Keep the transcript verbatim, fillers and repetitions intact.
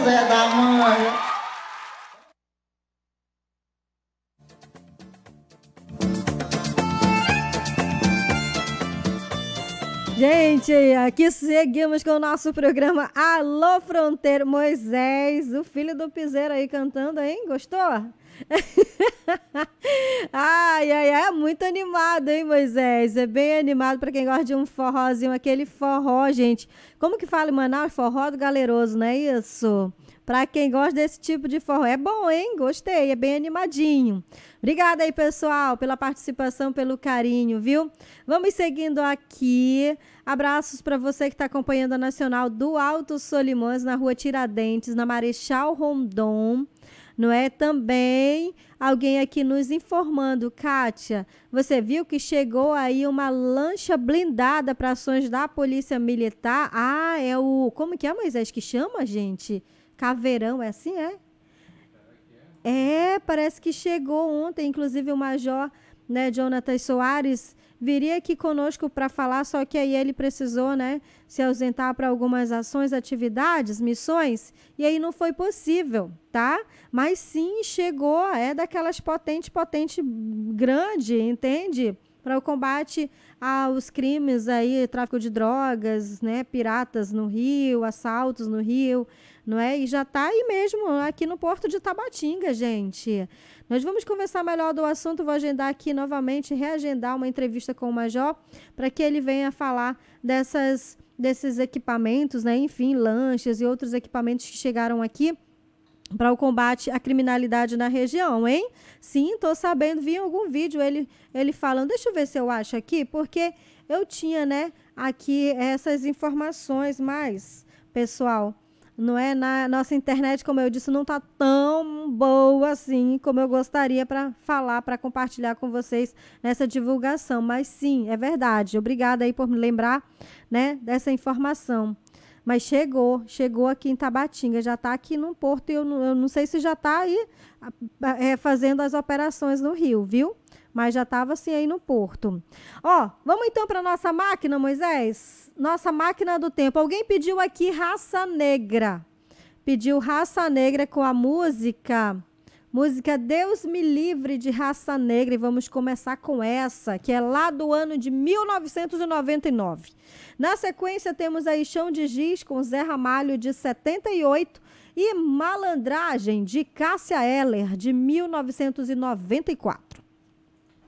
Zé da Manga. Gente, aqui seguimos com o nosso programa Alô Fronteiro. Moisés, o filho do piseiro aí cantando, hein? Gostou? Ai, ai, ai, é muito animado, hein, Moisés? É bem animado para quem gosta de um forrozinho, aquele forró, gente. Como que fala em Manaus? Forró do galeroso, não é isso? Para quem gosta desse tipo de forró. É bom, hein? Gostei, é bem animadinho. Obrigada aí, pessoal, pela participação, pelo carinho, viu? Vamos seguindo aqui. Abraços para você que está acompanhando a Nacional do Alto Solimões, na rua Tiradentes, na Marechal Rondon. Não é? Também alguém aqui nos informando, Kátia, você viu que chegou aí uma lancha blindada para ações da Polícia Militar? Ah, é o... Como que é, Moisés, que chama, gente? Caveirão, é assim, é? É, parece que chegou ontem, inclusive o Major, né, Jonatas Soares, viria aqui conosco para falar, só que aí ele precisou, né, se ausentar para algumas ações, atividades, missões, e aí não foi possível, tá? Mas sim, chegou, é daquelas potente, potente grande, entende? Para o combate aos crimes aí, tráfico de drogas, né, piratas no Rio, assaltos no Rio, não é? E já está aí mesmo, aqui no Porto de Tabatinga, gente. Nós vamos conversar melhor do assunto, vou agendar aqui novamente, reagendar uma entrevista com o Major, para que ele venha falar dessas, desses equipamentos, né? Enfim, lanchas e outros equipamentos que chegaram aqui para o combate à criminalidade na região, hein? Sim, estou sabendo, vi em algum vídeo ele, ele falando, deixa eu ver se eu acho aqui, porque eu tinha, né, aqui essas informações, mas, pessoal, não é? Na nossa internet, como eu disse, não está tão boa assim como eu gostaria para falar, para compartilhar com vocês nessa divulgação. Mas sim, é verdade. Obrigada aí por me lembrar, né, dessa informação. Mas chegou, chegou aqui em Tabatinga, já está aqui no Porto e eu não, eu não sei se já está aí é, fazendo as operações no Rio, viu? Mas já estava assim aí no Porto. Ó, vamos então para nossa máquina, Moisés? Nossa máquina do tempo. Alguém pediu aqui Raça Negra. Pediu Raça Negra com a música... Música Deus Me Livre de Raça Negra. E vamos começar com essa, que é lá do ano de mil novecentos e noventa e nove. Na sequência, temos aí Chão de Giz com Zé Ramalho, de setenta e oito. E Malandragem, de Cássia Eller, de mil novecentos e noventa e quatro.